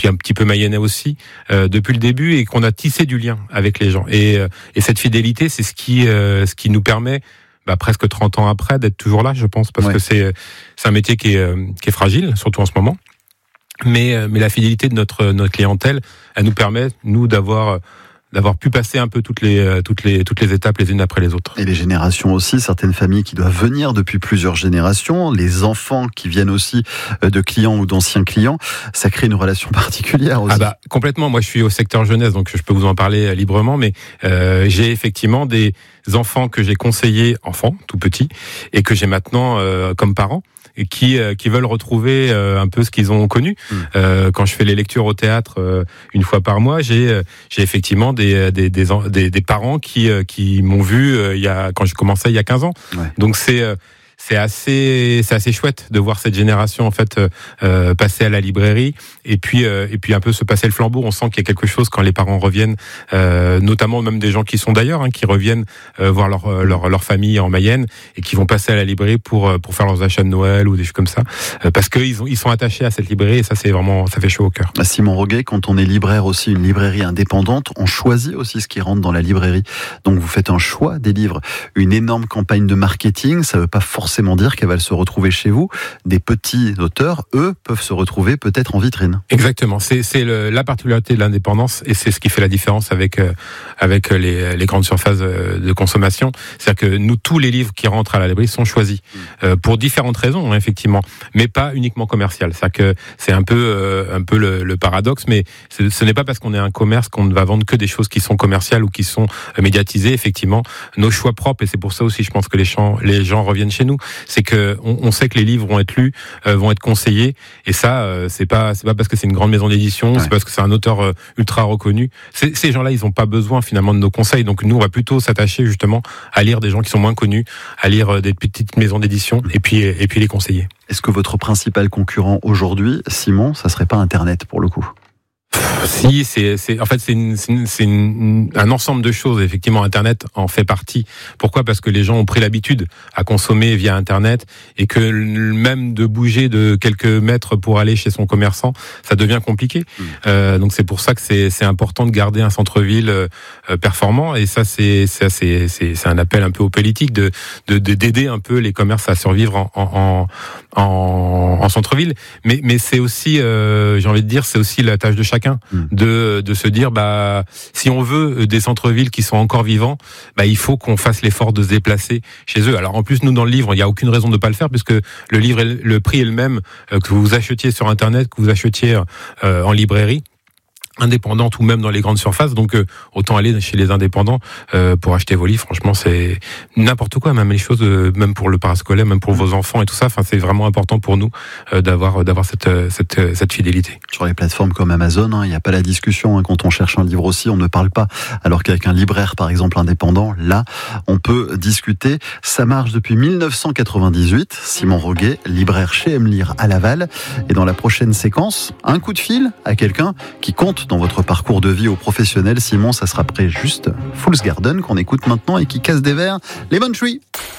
est un petit peu mayennais aussi depuis le début, et qu'on a tissé du lien avec les gens. Et cette fidélité, c'est ce qui nous permet, presque 30 ans après, d'être toujours là, je pense, parce que c'est un métier qui est fragile, surtout en ce moment. Mais la fidélité de notre clientèle, elle nous permet, nous, d'avoir pu passer un peu toutes les étapes les unes après les autres. Et les générations aussi, certaines familles qui doivent venir depuis plusieurs générations, les enfants qui viennent aussi de clients ou d'anciens clients, ça crée une relation particulière aussi. Complètement. Moi, je suis au secteur jeunesse, donc je peux vous en parler librement, mais j'ai effectivement des enfants que j'ai conseillés, enfants, tout petits, et que j'ai maintenant comme parents, et qui veulent retrouver un peu ce qu'ils ont connu. Quand je fais les lectures au théâtre une fois par mois, j'ai effectivement des parents qui m'ont vu quand je commençais il y a 15 ans. Ouais. Donc c'est assez chouette de voir cette génération en fait passer à la librairie et puis un peu se passer le flambeau. On sent qu'il y a quelque chose quand les parents reviennent, notamment même des gens qui sont d'ailleurs, qui reviennent voir leur famille en Mayenne et qui vont passer à la librairie pour faire leurs achats de Noël ou des choses comme ça, parce qu'ils sont attachés à cette librairie, et ça ça fait chaud au cœur. Simon Roguet, quand on est libraire aussi, une librairie indépendante, on choisit aussi ce qui rentre dans la librairie. Donc vous faites un choix des livres, une énorme campagne de marketing. Ça veut pas forcément dire qu'elle va se retrouver chez vous. Des petits auteurs, eux, peuvent se retrouver peut-être en vitrine. Exactement. C'est la particularité de l'indépendance, et c'est ce qui fait la différence avec les grandes surfaces de consommation. C'est-à-dire que nous, tous les livres qui rentrent à la librairie sont choisis pour différentes raisons, effectivement, mais pas uniquement commerciales. C'est-à-dire que c'est un peu le paradoxe, mais ce n'est pas parce qu'on est un commerce qu'on ne va vendre que des choses qui sont commerciales ou qui sont médiatisées. Effectivement, nos choix propres, et c'est pour ça aussi, je pense que les gens reviennent chez nous. C'est que on sait que les livres vont être lus, vont être conseillés, et ça, c'est pas parce que c'est une grande maison d'édition, c'est parce que c'est un auteur ultra reconnu. Ces gens-là, ils ont pas besoin finalement de nos conseils. Donc nous, on va plutôt s'attacher justement à lire des gens qui sont moins connus, à lire des petites maisons d'édition, et puis les conseiller. Est-ce que votre principal concurrent aujourd'hui, Simon, ça serait pas Internet pour le coup ? Si, c'est un ensemble de choses. Effectivement, Internet en fait partie. Pourquoi ? Parce que les gens ont pris l'habitude à consommer via Internet, et que même de bouger de quelques mètres pour aller chez son commerçant, ça devient compliqué. Donc c'est pour ça que c'est important de garder un centre-ville performant. Et ça, c'est un appel un peu aux politiques d'aider un peu les commerces à survivre en centre-ville. Mais c'est aussi, j'ai envie de dire, c'est aussi la tâche de chacun. De se dire, si on veut des centres-villes qui sont encore vivants, il faut qu'on fasse l'effort de se déplacer chez eux. Alors en plus, nous dans le livre, il n'y a aucune raison de ne pas le faire, puisque le livre, le prix est le même que vous achetiez sur Internet, que vous achetiez en librairie indépendante ou même dans les grandes surfaces. Donc autant aller chez les indépendants pour acheter vos livres. Franchement, c'est n'importe quoi, même les choses, même pour le parascolaire, même pour vos enfants et tout ça. Enfin, c'est vraiment important pour nous d'avoir cette fidélité. Sur les plateformes comme Amazon, il n'y a pas la discussion. Quand on cherche un livre aussi, on ne parle pas. Alors qu'avec un libraire, par exemple, indépendant, là, on peut discuter. Ça marche depuis 1998. Simon Roguet, libraire chez M-Lire à Laval. Et dans la prochaine séquence, un coup de fil à quelqu'un qui compte dans votre parcours de vie au professionnel. Simon, ça sera après juste Fool's Garden qu'on écoute maintenant et qui casse des verres, Lemon Tree.